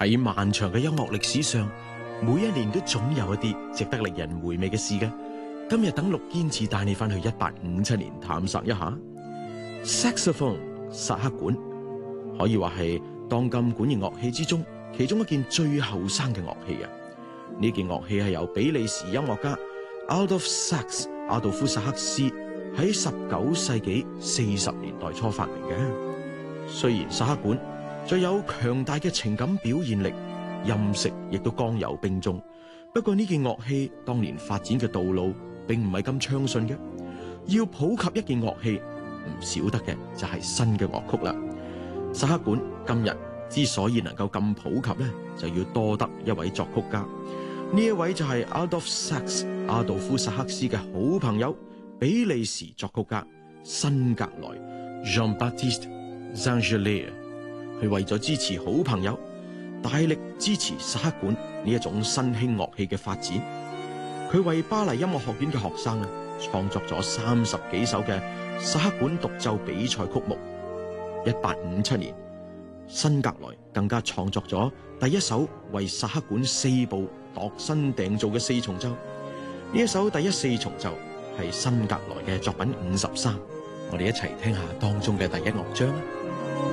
喺漫長嘅音樂歷史上，每一年都總有一啲值得令人回味嘅事嘅。今日等陸堅持帶你翻去1857年探索一下。Saxophone 薩克管可以話係當今管弦樂器之中其中一件最後生嘅樂器啊！呢件樂器係由比利時音樂家 Adolf Sax 阿道夫薩克斯喺19世紀40年代初發明嘅。雖然薩克管最有強大嘅情感表現力，音色亦都剛柔並重，不過呢件樂器當年發展嘅道路並唔係咁暢順嘅。要普及一件樂器，唔少得嘅就係新嘅樂曲啦。薩克管今日之所以能夠咁普及咧，就要多得一位作曲家。呢一位就係 Adolf Sax 阿道夫薩克斯嘅好朋友，比利時作曲家辛格萊 Jean-Baptiste Zangelier。佢為咗支持好朋友，大力支持薩克管呢一種新興樂器嘅發展。佢為巴黎音樂學院嘅學生咧創作咗30幾首嘅薩克管獨奏比賽曲目。1857年，辛格萊更加創作咗第一首為薩克管4部度身訂造嘅4重奏。呢一首第一4重奏係辛格萊嘅作品53。我哋一齊聽下當中嘅第一樂章。